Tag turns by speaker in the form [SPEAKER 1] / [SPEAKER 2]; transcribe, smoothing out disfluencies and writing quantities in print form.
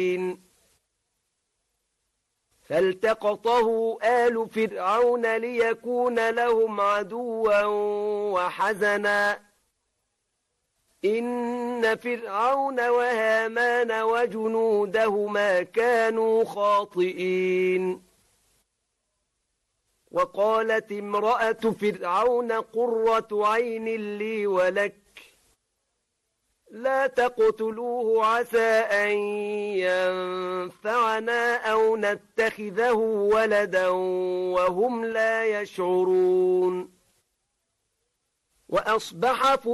[SPEAKER 1] فالتقطه آل فرعون ليكون لهم عدوا وحزنا إن فرعون وهامان وجنودهما كانوا خاطئين وقالت امرأة فرعون قرة عين لي ولك لا تقتلوه عسى أن ينفعنا أو نتخذه ولدا وهم لا يشعرون وأصبح